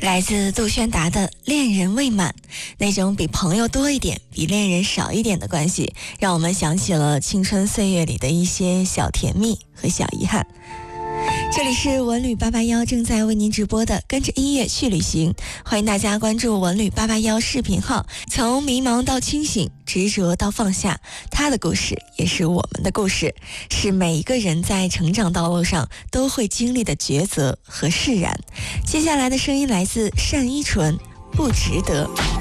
来自杜轩达的《恋人未满》，那种比朋友多一点，比恋人少一点的关系，让我们想起了青春岁月里的一些小甜蜜和小遗憾。这里是文旅881正在为您直播的跟着音乐去旅行，欢迎大家关注文旅881视频号。从迷茫到清醒，执着到放下，他的故事也是我们的故事，是每一个人在成长道路上都会经历的抉择和释然。接下来的声音来自单依纯，不值得。